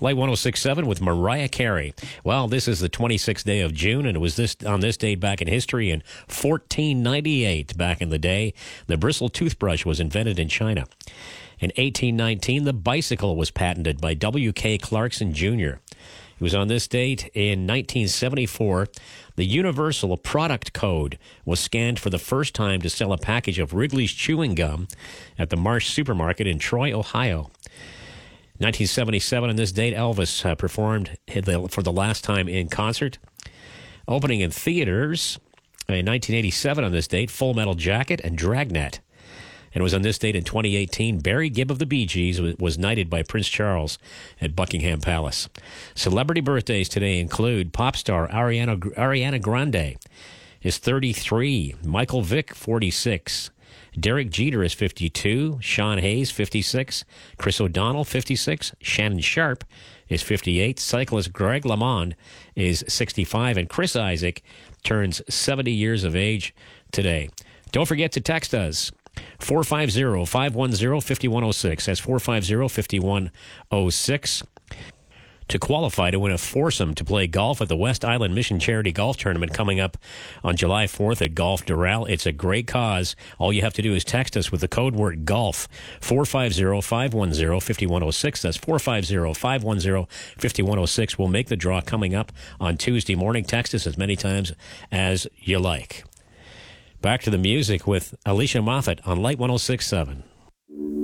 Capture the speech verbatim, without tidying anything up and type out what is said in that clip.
Light one oh six point seven with Mariah Carey. Well, this is the twenty-sixth day of June, and it was this on this date back in history in fourteen ninety-eight. Back in the day, the bristle toothbrush was invented in China. In eighteen nineteen, the bicycle was patented by W K Clarkson Junior It was on this date in nineteen seventy-four, the Universal Product Code was scanned for the first time to sell a package of Wrigley's chewing gum at the Marsh Supermarket in Troy, Ohio. nineteen seventy-seven, on this date, Elvis uh, performed for the last time in concert. Opening in theaters in nineteen eighty-seven, on this date, Full Metal Jacket and Dragnet. And it was on this date in twenty eighteen, Barry Gibb of the Bee Gees was knighted by Prince Charles at Buckingham Palace. Celebrity birthdays today include pop star Ariana, Ariana Grande is thirty-three, Michael Vick, forty-six, Derek Jeter is fifty-two, Sean Hayes, fifty-six, Chris O'Donnell, fifty-six, Shannon Sharp is fifty-eight, cyclist Greg LeMond is sixty-five, and Chris Isaak turns seventy years of age today. Don't forget to text us. four five zero, five one zero, five one zero six. That's four five zero, five one zero six. To qualify to win a foursome to play golf at the West Island Mission Charity Golf Tournament coming up on July fourth at Golf Doral. It's a great cause. All you have to do is text us with the code word GOLF, four five zero, five one zero, five one zero six. That's four five zero, five one zero, five one zero six. We'll make the draw coming up on Tuesday morning. Text us as many times as you like. Back to the music with Alicia Moffett on Light one oh six point seven.